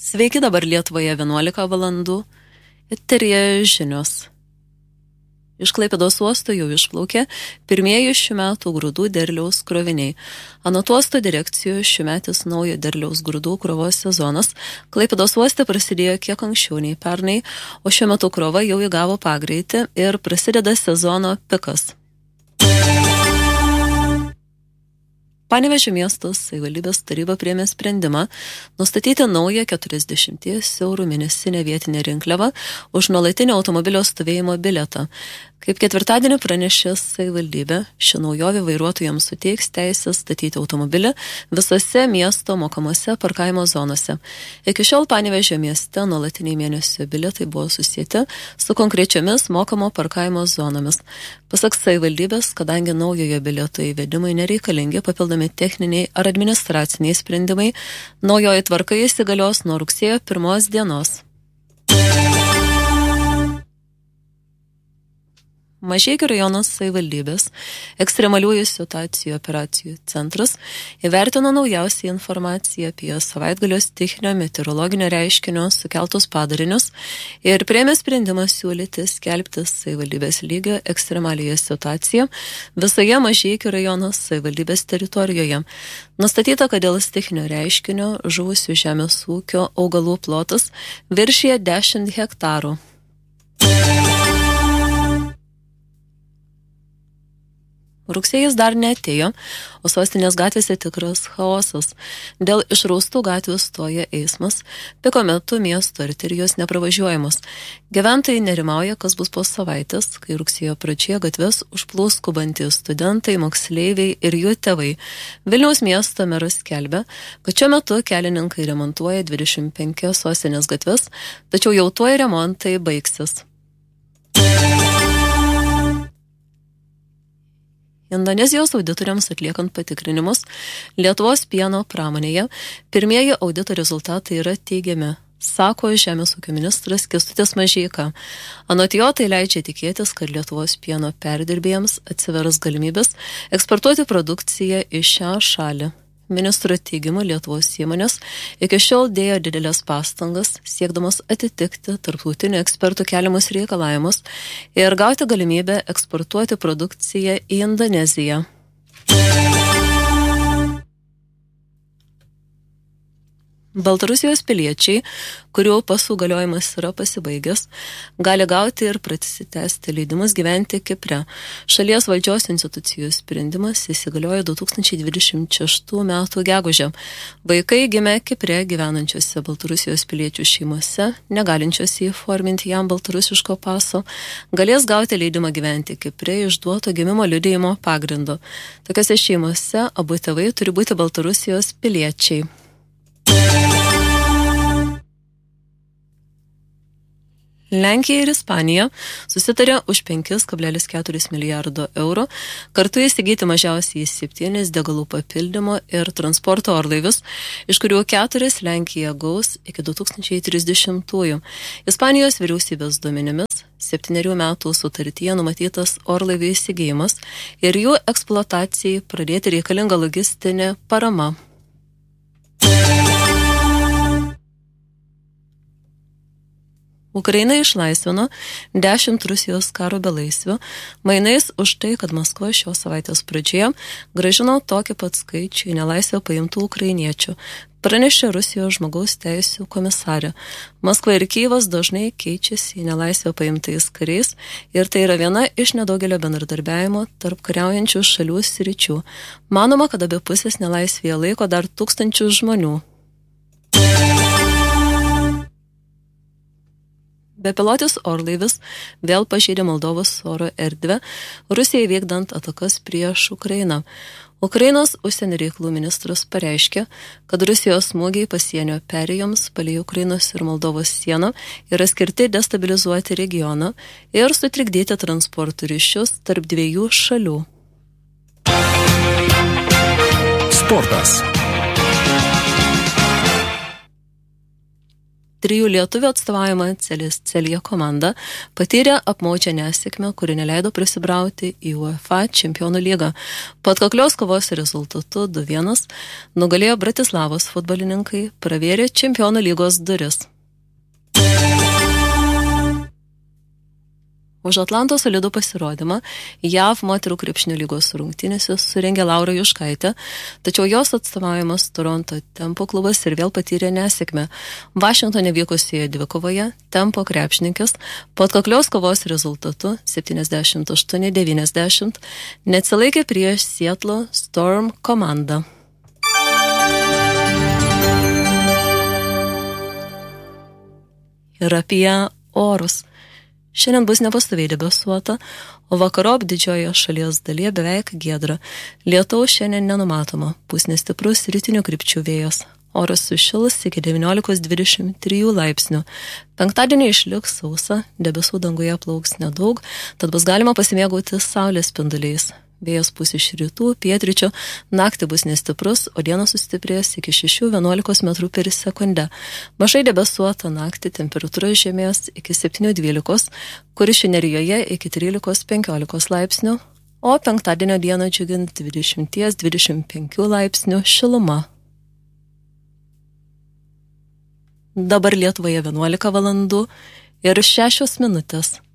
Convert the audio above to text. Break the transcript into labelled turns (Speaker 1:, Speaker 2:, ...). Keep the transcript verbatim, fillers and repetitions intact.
Speaker 1: Sveiki, dabar Lietuvoje vienuolika valandų. Eteryje žinios. Iš Klaipėdos uosto jau išplaukė pirmieji šių metų grūdų derliaus kroviniai. Anot uosto direkcijos šiųmetis naujo derliaus grūdų krovos sezonas Klaipėdos uoste prasidėjo kiek anksčiau nei pernai, o šiuo metu krova jau įgavo pagreitį ir prasideda sezono pikas. Panevėžio miesto savivaldybės taryba priėmė sprendimą nustatyti naują keturiasdešimties eurų mėnesinę vietinę rinkliavą už nuolatinio automobilio stovėjimo bilietą. Kaip ketvirtadienį pranešė savivaldybė, ši naujovė vairuotojams suteiks teisę statyti automobilį visose miesto mokamose parkavimo zonose. Iki šiol Panevėžio mieste nuolatiniai mėnesio bilietai buvo susieti su konkrečiomis mokamo parkavimo zonomis. Pasak savivaldybės, kadangi naujojo bilieto įvedimai nereikalingi papildomi techniniai ar administraciniai sprendimai, naujoji tvarka įsigalios nuo rugsėjo pirmos dienos. Mažeikių rajono savivaldybės ekstremaliųjų situacijų operacijų centras įvertino naujausią informaciją apie savaitgalio stichinio meteorologinio reiškinio sukeltus padarinius ir priėmė sprendimą siūlyti skelbti savivaldybės lygio ekstremaliąją situaciją visoje Mažeikių rajono savivaldybės teritorijoje. Nustatyta, kad dėl stichinio reiškinio žuvusių žemės ūkio augalų plotas viršija dešimt hektarų. Rugsėjis dar neatėjo, o sostinės gatvėse tikras chaosas. Dėl išraustų gatvių stoja eismas, piko metu miesto arterijos nepravažiuojamos. Gyventojai nerimauja, kas bus po savaitės, kai rugsėjo pradžioje gatves užplūs skubantys studentai, moksleiviai ir jų tėvai. Vilniaus miesto meras skelbia, kad šiuo metu kelininkai remontuoja dvidešimt penkias sostinės gatves, tačiau jau tuoj remontai baigsis. Indonezijos auditoriams atliekant patikrinimus Lietuvos pieno pramonėje pirmieji audito rezultatai yra teigiami, sako Žemės ūkio ministras Kęstutis Mažeika. Anot jo tai leidžia tikėtis, kad Lietuvos pieno perdirbėjams atsivers galimybės eksportuoti produkciją į šią šalį. Ministro teigimu Lietuvos įmonės iki šiol dėjo didelės pastangas, siekdamas atitikti tarptautinių ekspertų keliamus reikalavimus ir gauti galimybę eksportuoti produkciją į Indoneziją. Baltarusijos piliečiai, kurių pasų galiojimas yra pasibaigęs, gali gauti ir prasitęsti leidimus gyventi Kipre. Šalies valdžios institucijų sprendimas įsigaliojo du tūkstančiai dvidešimt šeštų metų gegužę. Vaikai gimę Kipre gyvenančiose Baltarusijos piliečių šeimose, negalinčiose įforminti jam baltarusiško paso, galės gauti leidimą gyventi Kipre išduoto gimimo liudijimo pagrindu. Tokiose šeimose abu tėvai turi būti Baltarusijos piliečiai. Lenkija ir Ispanija susitarė už penki kablelis keturi milijardo eurų kartu įsigyti mažiausiai septynis degalų papildymo ir transporto orlaivius, iš kurių keturis Lenkija gaus iki du tūkstančiai trisdešimtųjų. Ispanijos vyriausybės duomenimis septynerių metų sutartyje numatytas orlaivių įsigijimas ir jų eksploatacijai pradėti reikalinga logistinė parama. Ukraina išlaisvino dešimt Rusijos karo belaisvių, mainais už tai, kad Maskva šios savaitės pradžioje grąžino tokį pat skaičių į nelaisvę paimtų ukrainiečių, pranešė Rusijos žmogaus teisių komisarė. Maskva ir Kyjivas dažnai keičiasi į nelaisvę paimtais kariais ir tai yra viena iš nedaugelio bendradarbiavimo tarp kariaujančių šalių sričių. Manoma, kad abi pusės nelaisvėje laiko dar tūkstančius žmonių. Bepilotis orlaivis vėl pažeidė Moldovos oro erdvę, Rusijai vykdant atakas prieš Ukrainą. Ukrainos užsienio reikalų ministras pareiškė, kad Rusijos smūgiai pasienio perėjoms palei Ukrainos ir Moldovos sieną yra skirti destabilizuoti regioną ir sutrikdyti transporto ryšius tarp dviejų šalių.
Speaker 2: Sportas.
Speaker 1: Trijų lietuvių atstovaujama Celis Celija komanda patyrė apmaudžią nesėkmę, kuri neleido prisibrauti į UEFA čempionų lygą. Po atkaklios kovos rezultatu du vienas nugalėjo Bratislavos futbolininkai, pravėrė čempionų lygos duris. Už Atlanto solidų pasirodymą J A V moterų krepšinio lygos rungtynėse surengė Laura Juškaitė, tačiau jos atstovaujamas Toronto Tempo klubas ir vėl patyrė nesėkmę. Vašingtone vykusioje dvikovoje Tempo krepšininkės po atkaklios kovos rezultatu septyniasdešimt aštuoni devyniasdešimt neatsilaikė prieš Seattle Storm komandą. Ir apie orus. Šiandien bus nepastoviai debesuota, o vakarop didžiojoje šalies dalyje beveik giedra. Lietaus šiandien nenumatoma, pūs nestiprus rytinių krypčių vėjas. Oras sušils iki devyniolika dvidešimt trijų laipsnių. Penktadienį išliks sausa, debesų danguje plauks nedaug, tad bus galima pasimėgauti saulės spinduliais. Vėjas pūs iš rytų, pietryčio, naktį bus nestiprus, o dieną sustiprės iki šešių vienuolika metrų per sekundę. Mažai debesuota naktį, temperatūra žemės iki septynių dvylika, Kuršių Nerijoje iki trylika penkiolika laipsnių, o penktadienio dieną džiugint dvidešimt dvidešimt penki laipsnių šiluma. Dabar Lietuvoje vienuolika valandų ir šešios minutės.